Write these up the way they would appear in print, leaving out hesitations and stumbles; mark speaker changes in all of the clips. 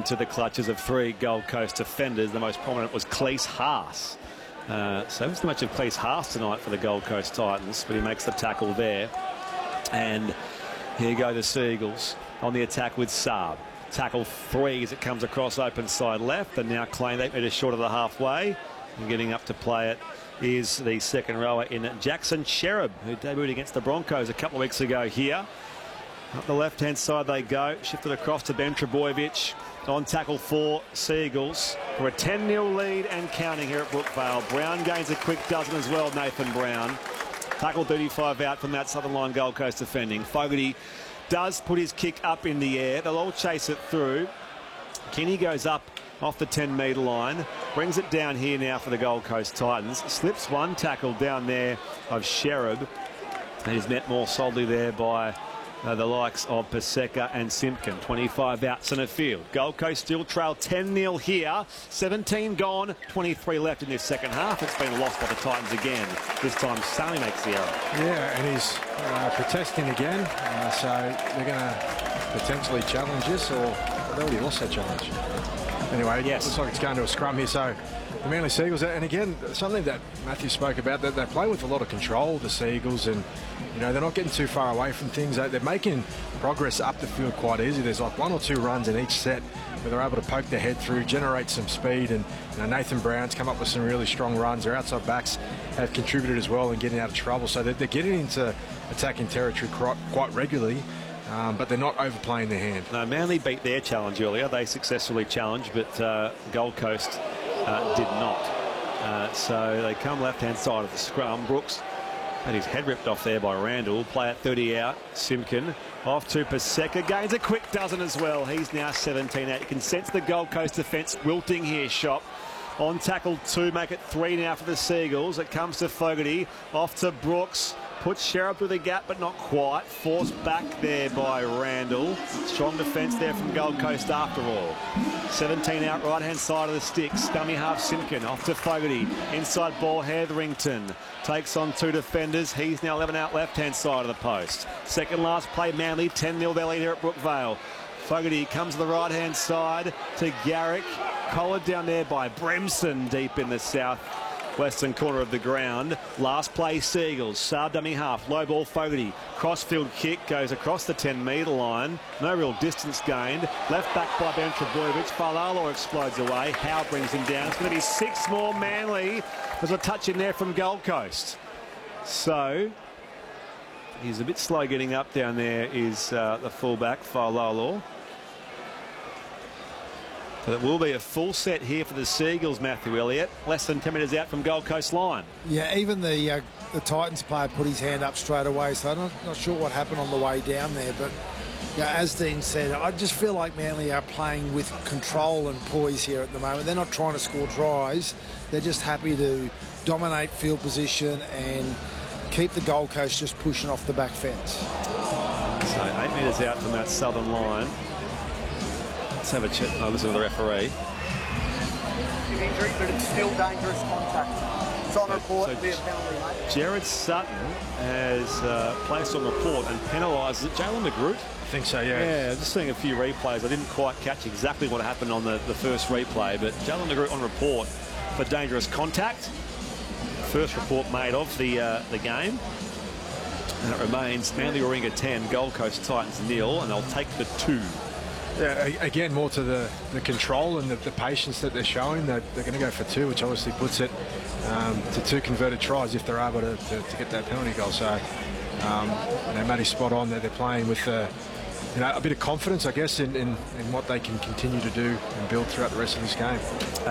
Speaker 1: into the clutches of 3 Gold Coast defenders. The most prominent was Cleese Haas. So it's not much of Cleese Haas tonight for the Gold Coast Titans, but he makes the tackle there. And here go the Seagulls on the attack with Saab. Tackle 3 as it comes across open side left, and now claimed 8 metres short of the halfway. And getting up to play it is the second rower in Jackson Cherub, who debuted against the Broncos a couple of weeks ago here. Up the left-hand side they go, shifted across to Ben Trebojevic on tackle 4 Seagulls for a 10-0 lead and counting here at Brookvale. Brown gains a quick dozen as well, Nathan Brown. Tackle 35 out from that southern line Gold Coast defending. Fogarty does put his kick up in the air. They'll all chase it through. Kenny goes up off the 10-metre line, brings it down here now for the Gold Coast Titans. Slips one tackle down there of Cherub, and is met more solidly there by the likes of Paseka and Simpkin. 25 out centre field. Gold Coast still trail 10-0 here. 17 gone, 23 left in this second half. It's been lost by the Titans again. This time Sami makes the error.
Speaker 2: Yeah, and he's protesting again. So they're going to potentially challenge this, or they already lost that challenge. Anyway, yes. Looks like it's going to a scrum here. So the Manly Seagulls, and again, something that Matthew spoke about, that they play with a lot of control, the Seagulls, and you know, they're not getting too far away from things. They're making progress up the field quite easy. There's like 1 or 2 runs in each set where they're able to poke their head through, generate some speed, and you know, Nathan Brown's come up with some really strong runs. Their outside backs have contributed as well in getting out of trouble. So they're getting into attacking territory quite regularly. But they're not overplaying their hand.
Speaker 1: No, Manly beat their challenge earlier. They successfully challenged, but Gold Coast did not. So they come left-hand side of the scrum. Brooks had his head ripped off there by Randall. Play at 30 out. Simpkin off to Paseka. Gains a quick dozen as well. He's now 17 out. You can sense the Gold Coast defence wilting here, Shop. On tackle 2, make it 3 now for the Seagulls. It comes to Fogarty. Off to Brooks. Puts Cherub through the gap, but not quite. Forced back there by Randall. Strong defence there from Gold Coast after all. 17 out, right-hand side of the sticks. Dummy half Simpkin. Off to Fogarty. Inside ball, Hetherington. Takes on 2 defenders. He's now 11 out, left-hand side of the post. Second last play, Manly. 10-0 their lead here at Brookvale. Fogarty comes to the right-hand side to Garrick. Collared down there by Bremson deep in the south-western corner of the ground. Last play, Seagulls. Saab dummy half. Low ball, Fogarty. Crossfield kick goes across the 10-metre line. No real distance gained. Left back by Ben Trebojevic. Falalo explodes away. Howe brings him down. It's going to be 6 more Manly. There's a touch in there from Gold Coast. So he's a bit slow getting up down there is the fullback, Falalo. But it will be a full set here for the Seagulls, Matthew Elliott. Less than 10 metres out from Gold Coast line.
Speaker 3: Yeah, even the Titans player put his hand up straight away, so I'm not sure what happened on the way down there. But yeah, as Dean said, I just feel like Manly are playing with control and poise here at the moment. They're not trying to score tries. They're just happy to dominate field position and keep the Gold Coast just pushing off the back fence.
Speaker 1: So 8 metres out from that southern line. Let's have a chat. Oh, listen to the referee.
Speaker 4: Injury, but it's still dangerous contact. It's on report. So be a penalty, mate.
Speaker 1: Jared Sutton has placed on report and penalised Jalen McGroot.
Speaker 2: I think so, yeah.
Speaker 1: Yeah, just seeing a few replays. I didn't quite catch exactly what happened on the first replay, but Jalen McGroot on report for dangerous contact. First report made of the game. And it remains Manly Warringah 10, Gold Coast Titans 0, and they'll take the 2.
Speaker 2: Yeah, again, more to the control and the patience that they're showing. They're going to go for 2, which obviously puts it to 2 converted tries if they're able to get that penalty goal. So, Matty's spot on. They're playing with a bit of confidence, I guess, in what they can continue to do and build throughout the rest of this game.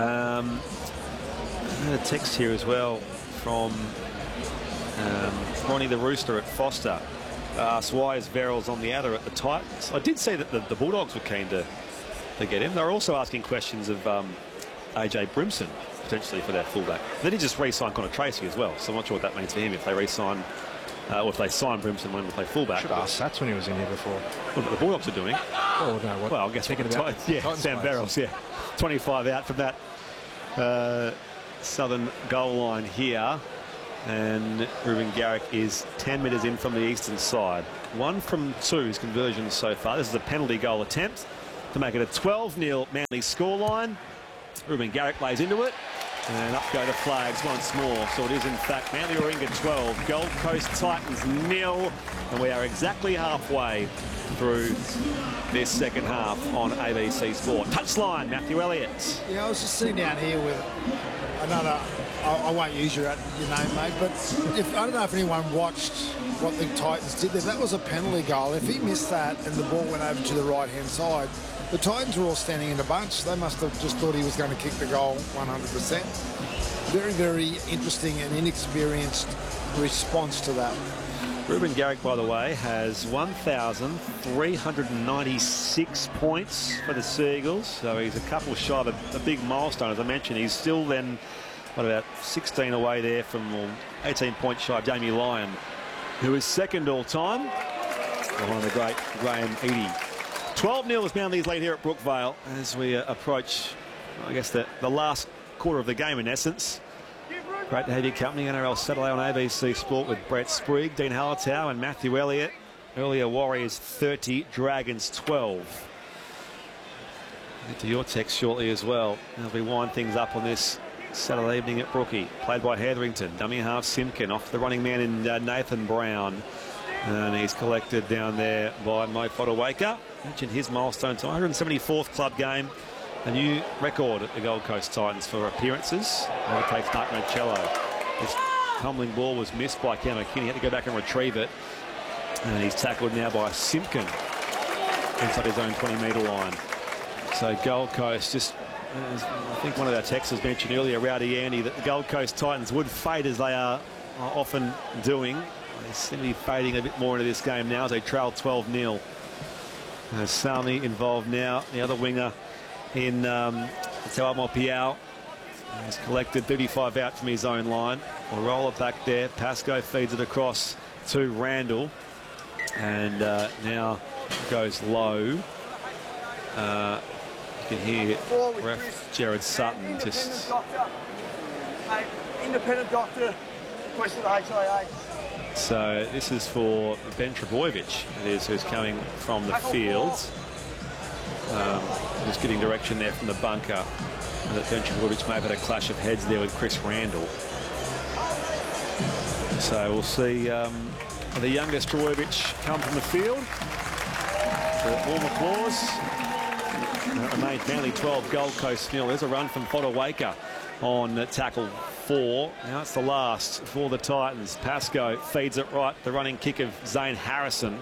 Speaker 1: A text here as well from Ronnie the Rooster at Foster. Asked why is Verrills on the adder at the Titans. I did say that the Bulldogs were keen to get him. They were also asking questions of AJ Brimson potentially for their fullback. Then he just re-signed Connor Tracy as well, so I'm not sure what that means for him if they re-sign or if they sign Brimson when they play fullback.
Speaker 2: Should have asked Sats when he was in here before.
Speaker 1: What the Bulldogs are doing?
Speaker 2: Oh no, what?
Speaker 1: Well, I guess
Speaker 2: thinking about
Speaker 1: Sam Verrills, yeah, 25 out from that southern goal line here. And Ruben Garrick is 10 metres in from the eastern side. 1 from 2 his conversions so far. This is a penalty goal attempt. to make it a 12-0 Manly scoreline. Ruben Garrick plays into it. And up go the flags once more. So it is, in fact, Manly Warringah 12, Gold Coast Titans 0. And we are exactly halfway through this second half on ABC Sport. Touchline, Matthew Elliott.
Speaker 3: Yeah, I was just sitting down here with another, I won't use your name, mate, but I don't know if anyone watched what the Titans did there. That was a penalty goal. If he missed that and the ball went over to the right-hand side, the Titans were all standing in a bunch. They must have just thought he was going to kick the goal 100%. Very, very interesting and inexperienced response to that.
Speaker 1: Ruben Garrick, by the way, has 1,396 points for the Seagulls. So he's a couple shy of a big milestone. As I mentioned, he's still then, about 16 away there from 18 points shy of Jamie Lyon, who is second all-time behind the great Graham Eadie. 12-0 is Manly's lead here at Brookvale as we approach, I guess, the last quarter of the game in essence. Great to have your company. NRL Saturday on ABC Sport with Brett Sprigg, Dean Hallertau and Matthew Elliott. Earlier Warriors 30, Dragons 12. Get to your text shortly as well as we wind things up on this Saturday evening at Brookie. Played by Hetherington, dummy half Simpkin, off the running man in Nathan Brown. And he's collected down there by Mo Fotuaika. Mentioned his milestone to 174th club game. A new record at the Gold Coast Titans for appearances. Overtakes Mark Mancello. This tumbling ball was missed by Cam O'Kinney. He had to go back and retrieve it. And he's tackled now by Simpkin inside his own 20-metre line. So Gold Coast, just as I think one of our texters mentioned earlier, Rowdy Andy, that the Gold Coast Titans would fade as they are often doing. They seem to be fading a bit more into this game now as they trail 12-0. Salmi involved now, the other winger in Tauamo Piau. He's collected 35 out from his own line. We'll roll it back there. Pascoe feeds it across to Randall. And now goes low. You can hear ref Jared Sutton just...
Speaker 4: Independent doctor, question of the HIA.
Speaker 1: So this is for Ben Trebojevic, it is, who's coming from the field. Just getting direction there from the bunker. And that Ben Trebojevic may have had a clash of heads there with Chris Randall. So we'll see the youngest Trebojevic come from the field. Warm applause. That remains Manly 12, Gold Coast 0. There's a run from Fotuaika on tackle 4. Now it's the last for the Titans. Pascoe feeds it right. The running kick of Zane Harrison.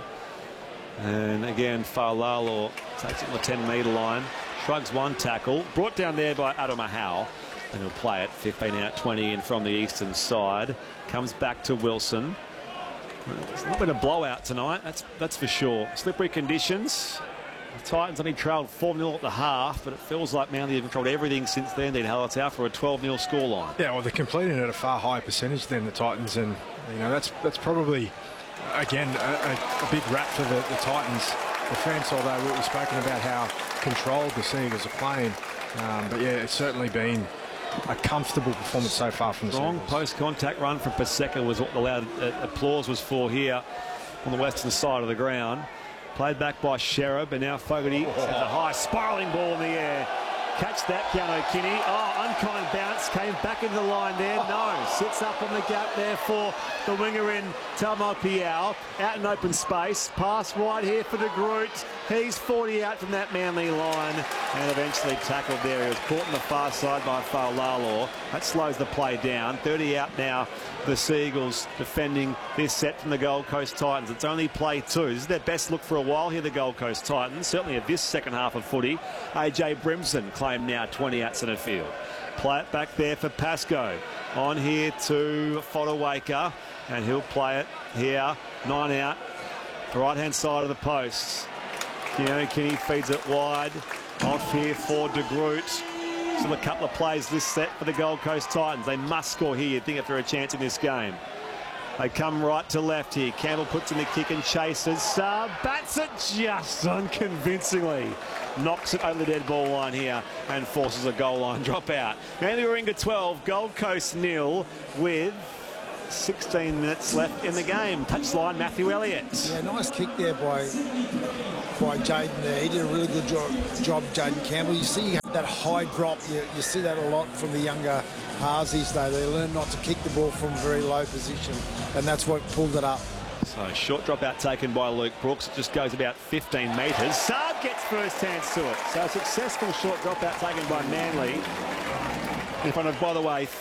Speaker 1: And again, Fa'alalo takes it on the 10-metre line. Shrugs one tackle. Brought down there by Adama Howe. And he'll play it. 15 out, 20 in from the eastern side. Comes back to Wilson. It's not been a blowout tonight, that's for sure. Slippery conditions. The Titans only trailed 4-0 at the half, but it feels like Manly have controlled everything since then. Dean Hallertau for a 12-0 scoreline.
Speaker 2: Yeah, well, they're completing at a far higher percentage than the Titans, and you know that's probably again a big rap for the Titans defence. Although we've spoken about how controlled the Seagulls are playing, but yeah, it's certainly been a comfortable performance so far from the Seagulls.
Speaker 1: Strong post-contact run from Paseka was what the loud applause was for here on the western side of the ground. Played back by Sherab, and now Fogarty has a high spiralling ball in the air. Catch that, Cam O'Kinney. Oh, unkind bounce, came back into the line there. No, sits up on the gap there for the winger in Tauamo Piau. Out in open space, pass wide here for De Groot. He's 40 out from that Manly line, and eventually tackled there. He was caught on the far side by Fa'alalo. That slows the play down. 30 out now, the Seagulls defending this set from the Gold Coast Titans. It's only play 2. This is their best look for a while here, the Gold Coast Titans, certainly of this second half of footy. AJ Brimson claimed now 20 out centre field. Play it back there for Pascoe. On here to Fotuaika, and he'll play it here. 9 out, the right-hand side of the posts. Kinney feeds it wide. Off here for De Groot. Still a couple of plays this set for the Gold Coast Titans. They must score here, you'd think, if they're a chance in this game. They come right to left here. Campbell puts in the kick and chases. Bats it just unconvincingly. Knocks it over the dead ball line here and forces a goal line drop out. Manly Warringah 12, Gold Coast 0 with 16 minutes left in the game. Touchline, Matthew Elliott.
Speaker 3: Yeah, nice kick there by Jayden there. He did a really good job, Jayden Campbell. You see that high drop. You see that a lot from the younger halves these days. They learn not to kick the ball from a very low position, and that's what pulled it up.
Speaker 1: So short drop out taken by Luke Brooks. It just goes about 15 metres. Saab gets first hands to it. So a successful short drop out taken by Manly. In front of, by the way,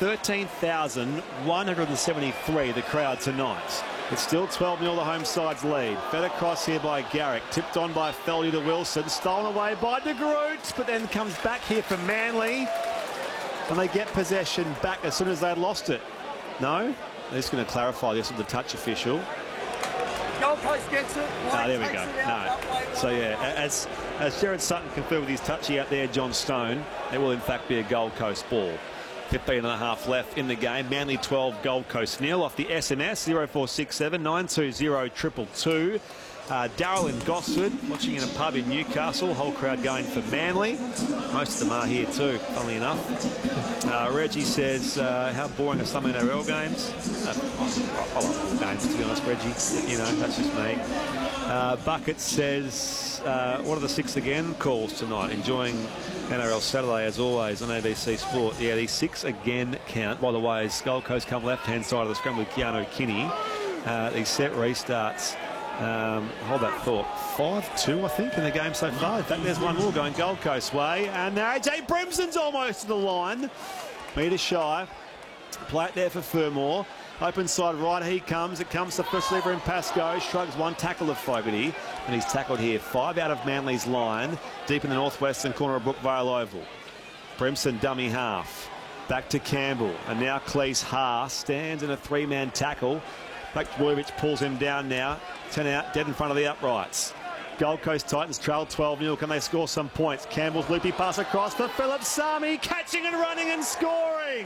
Speaker 1: 13,173, the crowd tonight. It's still 12-0 the home side's lead. Fed across here by Garrick. Tipped on by Feldy to Wilson. Stolen away by De Groot, but then comes back here for Manly. And they get possession back as soon as they lost it. No? They're just going to clarify this with the touch official.
Speaker 4: Gold Coast gets it.
Speaker 1: There we go. No. So, yeah, as Jared Sutton confirmed with his touchy out there, John Stone, it will in fact be a Gold Coast ball. 15.5 left in the game. Manly 12, Gold Coast nil. Off the SMS 0467 920 222. Darryl in Gosford watching in a pub in Newcastle. Whole crowd going for Manly. Most of them are here too, funnily enough. Reggie says, how boring are some NRL games? I like all games, to be honest, Reggie. You know, that's just me. Bucket says, what are the 6 again calls tonight? Enjoying NRL Saturday as always on ABC Sport. Yeah, these 6 again count. By the way, as Gold Coast come left-hand side of the scrum with Keanu Kinney. These set restarts. Hold that thought. 5-2, I think, in the game so far. In fact, there's one more going Gold Coast way. And AJ Brimson's almost to the line. Metre shy. Play it there for Fermor. Open side right, he comes. It comes to first lever in Pascoe. Shrugs one tackle of Fogarty. And he's tackled here. 5 out of Manly's line. Deep in the northwestern corner of Brookvale Oval. Brimson dummy half. Back to Campbell. And now Cleese Haas stands in a 3-man tackle. Blakewicz pulls him down now. 10 out, dead in front of the uprights. Gold Coast Titans trail 12-0. Can they score some points? Campbell's loopy pass across for Philip Sami. Catching and running and scoring.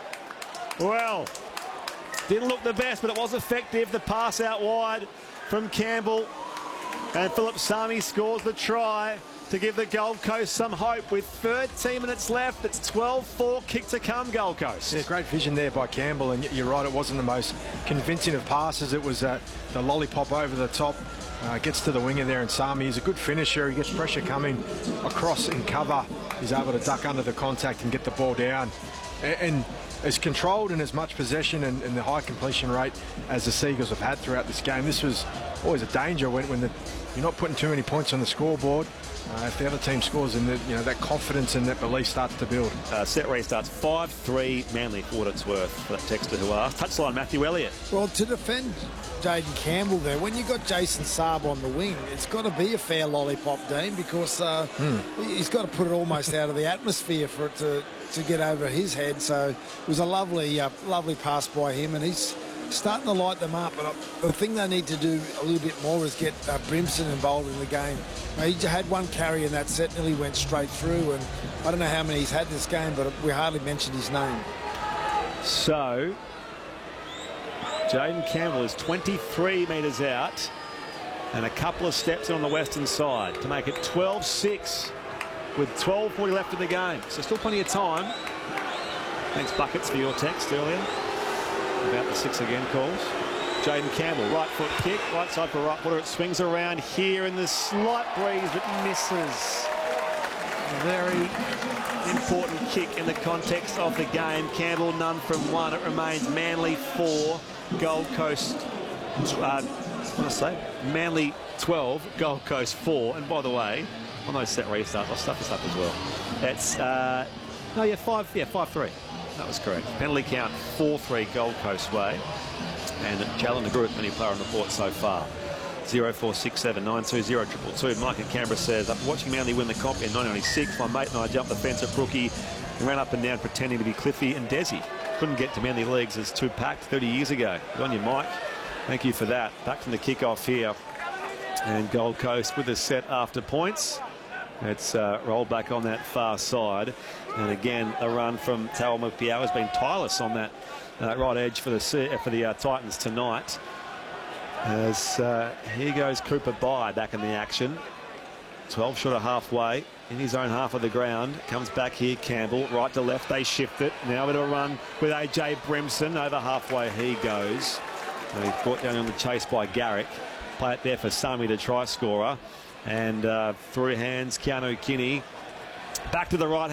Speaker 1: Well, didn't look the best, but it was effective. The pass out wide from Campbell. And Philip Sami scores the try to give the Gold Coast some hope. With 13 minutes left, it's 12-4, kick to come, Gold Coast.
Speaker 2: Yeah, great vision there by Campbell, and you're right, it wasn't the most convincing of passes. It was the lollipop over the top. Gets to the winger there, and Sami is a good finisher. He gets pressure coming across in cover. He's able to duck under the contact and get the ball down. And as controlled and as much possession and the high completion rate as the Seagulls have had throughout this game, this was always a danger when you're not putting too many points on the scoreboard. If the other team scores, and that confidence and that belief starts to build.
Speaker 1: Set restarts 5-3 Manly for what it's worth, for that texter who asked. Touchline, Matthew Elliott.
Speaker 3: Well, to defend Jayden Campbell there, when you've got Jason Saab on the wing, it's got to be a fair lollipop, Dean, because he's got to put it almost out of the atmosphere for it to get over his head. So it was a lovely pass by him, and he's starting to light them up. But the thing they need to do a little bit more is get Brimson involved in the game. He had one carry in that set, nearly went straight through, and I don't know how many he's had this game, but we hardly mentioned his name.
Speaker 1: So Jayden Campbell is 23 metres out and a couple of steps on the western side to make it 12-6 with 12:40 left in the game. So still plenty of time. Thanks, Buckets, for your text earlier about the 6 again calls. Jayden Campbell, right foot kick, right side for right footer. It swings around here in the slight breeze, but misses. A very important kick in the context of the game. Campbell, none from 1. It remains Manly 4, Gold Coast. What did I say? Manly 12, Gold Coast 4. And by the way, on those set restarts, I'll stuff this up as well. That's 5-3. That was correct. Penalty count 4-3 Gold Coast way. And Jalen De Groot, any player on the board so far. 0467 920 222. Mike in Canberra says, after watching Manly win the comp in 1996, my mate and I jumped the fence at Brookie and ran up and down pretending to be Cliffy and Desi. Couldn't get to Manly leagues as 2 packed 30 years ago. Good on you, Mike. Thank you for that. Back from the kickoff here. And Gold Coast with a set after points. It's rolled back on that far side. And again, a run from Tawal Mupiao has been tireless on that right edge for the Titans tonight. As here goes Cooper Bye back in the action. 12 short of halfway in his own half of the ground. Comes back here, Campbell, right to left, they shift it. Now a bit of a run with AJ Brimson. Over halfway he goes. And he's brought down on the chase by Garrick. Play it there for Sammy, the try scorer. And through hands, Keanu Kinney. Back to the right.